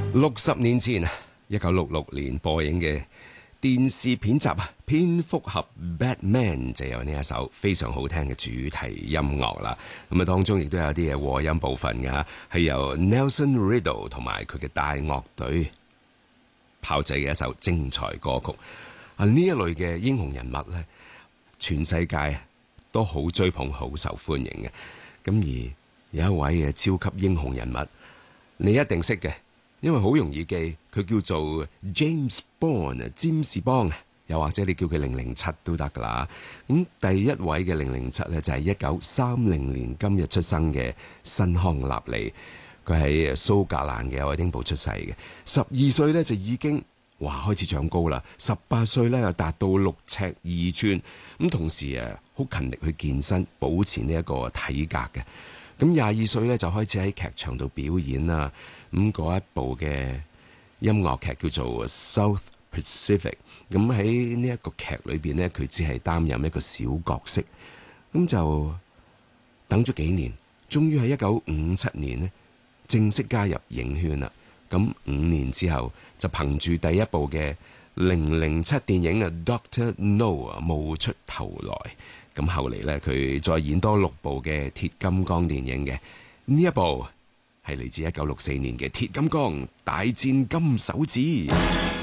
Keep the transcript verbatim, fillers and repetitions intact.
六十年前，一九六六年播映嘅電視片集《蝙蝠俠 Batman》就有呢一首非常好聽嘅主題音樂啦。咁啊，當中亦都有啲嘅和音部分㗎，係由 Nelson Riddle 同埋佢嘅大樂隊炮製嘅一首精彩歌曲。啊，呢一類嘅英雄人物咧，全世界都好追捧、好受歡迎嘅。咁而有一位嘅超級英雄人物，你一定識嘅。因為好容易記，佢叫做 James Bond， 詹士邦，又或者你叫佢零零七都得噶啦。咁第一位嘅零零七咧就係一九三零年今日出生嘅辛康納利，佢喺蘇格蘭嘅愛丁堡出世嘅。十二歲咧就已經哇開始長高啦，十八歲咧又達到六尺二寸，咁同時啊好勤力去健身，保持呢一個體格嘅。咁廿二歲咧就開始喺劇場度表演啦。咁嗰一部嘅音樂劇叫做 South Pacific。咁喺呢一個劇裏邊呢，佢只係擔任一個小角色。咁就等咗幾年，終於喺一九五七年呢正式加入影圈啦。咁五年之後就憑住第一部嘅零零七電影啊 Doctor No 啊冒出頭來。咁後嚟呢，佢再演多六部嘅鐵金剛電影嘅，呢一部係嚟自一九六四年嘅《鐵金剛大戰金手指》。